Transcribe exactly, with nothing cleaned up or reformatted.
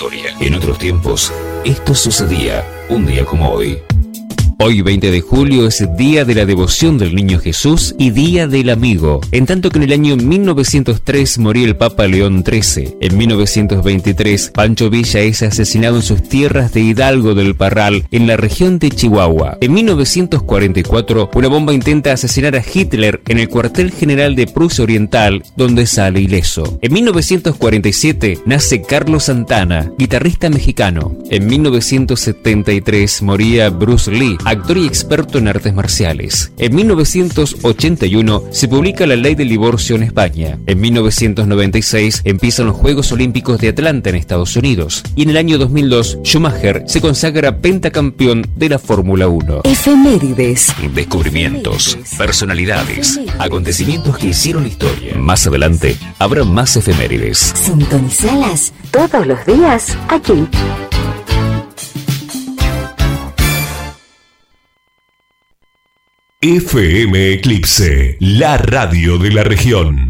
historia. En otros tiempos, esto sucedía un día como hoy. Hoy, veinte de julio, es Día de la Devoción del Niño Jesús y Día del Amigo, en tanto que en el año mil novecientos tres moría el Papa León trece. En mil novecientos veintitrés, Pancho Villa es asesinado en sus tierras de Hidalgo del Parral, en la región de Chihuahua. En mil novecientos cuarenta y cuatro, una bomba intenta asesinar a Hitler en el cuartel general de Prusia Oriental, donde sale ileso. En mil novecientos cuarenta y siete, nace Carlos Santana, guitarrista mexicano. En mil novecientos setenta y tres, moría Bruce Lee, actor y experto en artes marciales. En mil novecientos ochenta y uno se publica la ley del divorcio en España. En mil novecientos noventa y seis empiezan los Juegos Olímpicos de Atlanta en Estados Unidos. Y en el año dos mil dos, Schumacher se consagra pentacampeón de la Fórmula uno. Efemérides. Descubrimientos, personalidades, acontecimientos que hicieron historia. Más adelante, habrá más efemérides. Sintonizalas todos los días aquí. F M Eclipse, la radio de la región.